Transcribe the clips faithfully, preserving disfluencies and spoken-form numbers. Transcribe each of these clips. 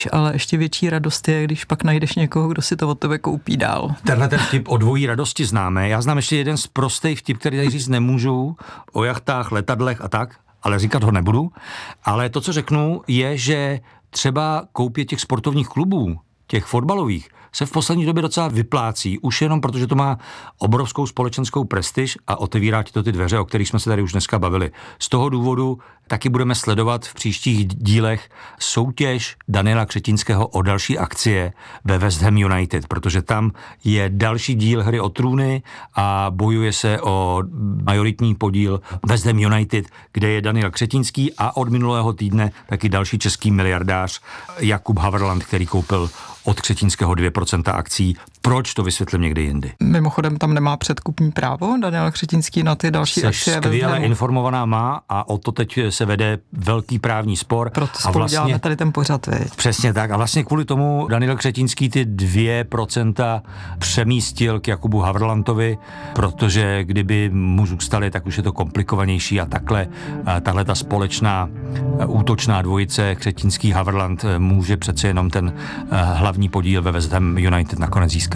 Ale ještě větší radost je, když pak najdeš někoho, kdo si to od tebe koupí dál. Tenhle ten vtip o dvojí radosti známe. Já znám ještě jeden z prostých vtip, který tady říct nemůžu, o jachtách, letadlech a tak, ale říkat ho nebudu. Ale to, co řeknu, je, že třeba koupě těch sportovních klubů, těch fotbalových, se v poslední době docela vyplácí, už jenom protože to má obrovskou společenskou prestiž a otevírá ti to ty dveře, o kterých jsme se tady už dneska bavili. Z toho důvodu taky budeme sledovat v příštích dílech soutěž Daniela Křetínského o další akcie ve West Ham United, protože tam je další díl Hry o trůny a bojuje se o majoritní podíl West Ham United, kde je Daniel Křetínský a od minulého týdne taky další český miliardář Jakub Haverland, který koupil od Křetínského dvě procenta akcí. Proč, to vysvětlím někdy jindy. Mimochodem tam nemá předkupní právo Daniel Křetínský na ty další se akcie. Skvěle informovaná má a o to teď se vede velký právní spor. Proto spolu a vlastně, děláme tady ten pořad, viď? Přesně tak. A vlastně kvůli tomu Daniel Křetínský ty dvě procenta přemístil k Jakubu Haverlandovi, protože kdyby mu zůstali, tak už je to komplikovanější a takhle tahle ta společná útočná dvojice Křetínský Haverland může přece jenom ten hlavní podíl ve West Ham United nakonec získat.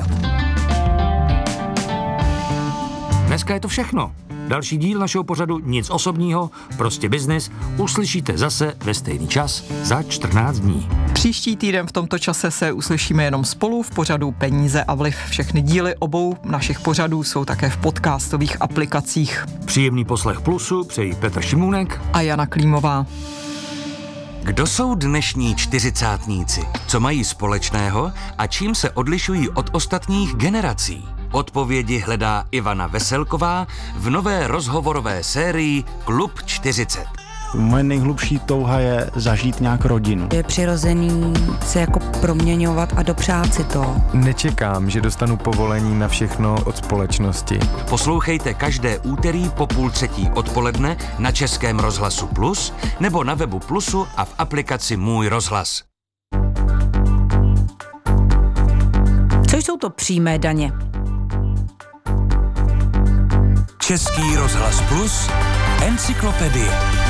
Dneska je to všechno. Další díl našeho pořadu Nic osobního, prostě biznis uslyšíte zase ve stejný čas za čtrnáct dní. Příští týden v tomto čase se uslyšíme jenom spolu v pořadu Peníze a vliv. Všechny díly obou našich pořadů jsou také v podcastových aplikacích. Příjemný poslech Plusu přejí Petr Šimůnek a Jana Klímová. Kdo jsou dnešní čtyřicátníci? Co mají společného a čím se odlišují od ostatních generací? Odpovědi hledá Ivana Veselková v nové rozhovorové sérii Klub čtyřicet. Moje nejhlubší touha je zažít nějak rodinu. Je přirozený se jako proměňovat a dopřát si to. Nečekám, že dostanu povolení na všechno od společnosti. Poslouchejte každé úterý po půl třetí odpoledne na Českém rozhlasu Plus nebo na webu Plusu a v aplikaci Můj rozhlas. Co jsou to přímé daně? Český rozhlas Plus, encyklopedie.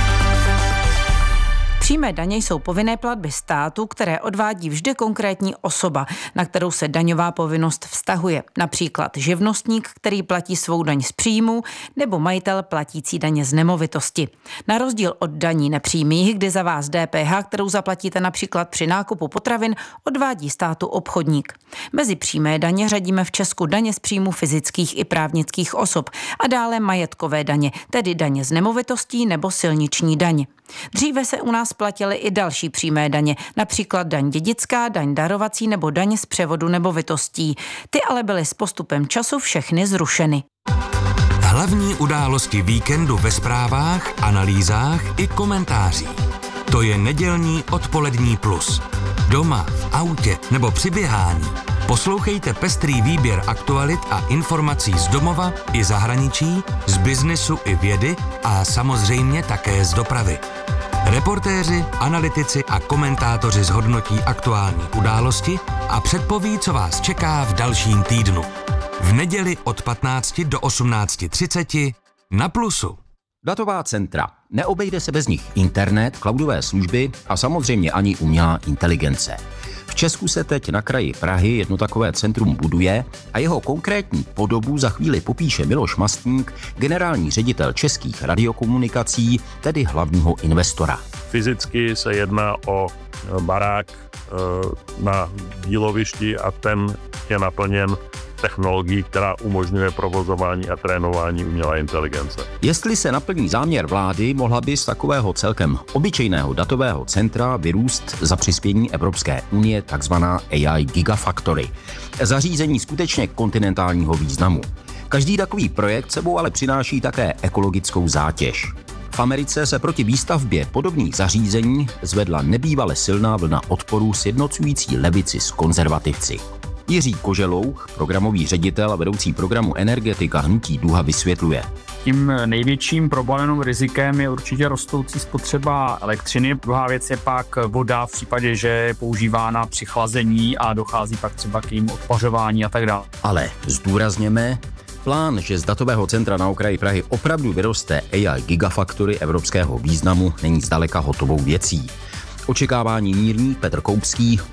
Přímé daně jsou povinné platby státu, které odvádí vždy konkrétní osoba, na kterou se daňová povinnost vztahuje. Například živnostník, který platí svou daň z příjmu, nebo majitel platící daně z nemovitosti. Na rozdíl od daní nepřímých, kdy za vás D P H, kterou zaplatíte například při nákupu potravin, odvádí státu obchodník. Mezi přímé daně řadíme v Česku daně z příjmu fyzických i právnických osob a dále majetkové daně, tedy daně z nemovitostí nebo silniční daň. Dříve se u nás platily i další přímé daně, například daň dědická, daň darovací nebo daň z převodu nemovitostí. Ty ale byly s postupem času všechny zrušeny. Hlavní události víkendu ve zprávách, analýzách i komentářích. To je nedělní odpolední Plus. Doma, v autě nebo při běhání. Poslouchejte pestrý výběr aktualit a informací z domova i zahraničí, z biznesu i vědy a samozřejmě také z dopravy. Reportéři, analytici a komentátoři zhodnotí aktuální události a předpoví, co vás čeká v dalším týdnu. V neděli od patnácti do osmnácti třicet na Plusu. Datová centra. Neobejde se bez nich internet, cloudové služby a samozřejmě ani umělá inteligence. V Česku se teď na kraji Prahy jedno takové centrum buduje a jeho konkrétní podobu za chvíli popíše Miloš Mastník, generální ředitel Českých radiokomunikací, tedy hlavního investora. Fyzicky se jedná o barák na dílovišti a ten je naplněn technologií, která umožňuje provozování a trénování umělé inteligence. Jestli se naplní záměr vlády, mohla by z takového celkem obyčejného datového centra vyrůst za přispění Evropské unie takzvaná A I Gigafactory. Zařízení skutečně kontinentálního významu. Každý takový projekt sebou ale přináší také ekologickou zátěž. V Americe se proti výstavbě podobných zařízení zvedla nebývale silná vlna odporu sjednocující levici s konzervativci. Jiří Koželouch, programový ředitel a vedoucí programu Energetika hnutí Duha, vysvětluje. Tím největším problémem rizikem je určitě rostoucí spotřeba elektřiny. Druhá věc je pak voda v případě, že je používána při chlazení a dochází pak třeba k jejímu odpařování a tak dále. Ale zdůrazněme, plán, že z datového centra na okraji Prahy opravdu vyroste A I Gigafactory evropského významu, není zdaleka hotovou věcí. Očekávání mírný, Petr Koupský.